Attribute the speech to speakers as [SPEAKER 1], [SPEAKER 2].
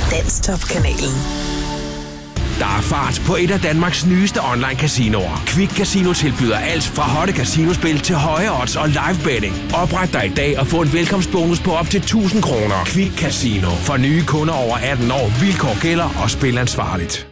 [SPEAKER 1] Danstop-kanalen.
[SPEAKER 2] Der er fart på et af Danmarks nyeste online-casinoer. Quick Casino tilbyder alt fra hotte casinospil til høje odds og live betting. Opret dig i dag og få en velkomstbonus på op til 1.000 kroner. Quick Casino. For nye kunder over 18 år. Vilkår gælder og spil ansvarligt.